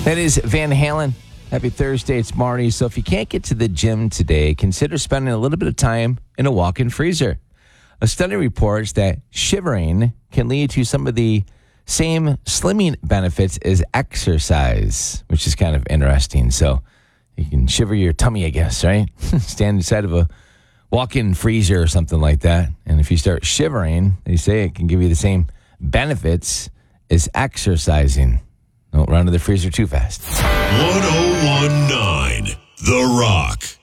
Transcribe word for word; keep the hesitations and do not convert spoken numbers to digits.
That is Van Halen. Happy Thursday, it's Marty. So if you can't get to the gym today, consider spending a little bit of time in a walk-in freezer. A study reports that shivering can lead to some of the same slimming benefits as exercise, which is kind of interesting. So you can shiver your tummy, I guess, right? Stand inside of a walk-in freezer or something like that. And if you start shivering, they say it can give you the same benefits as exercising. Don't run to the freezer too fast. ten nineteen The Rock.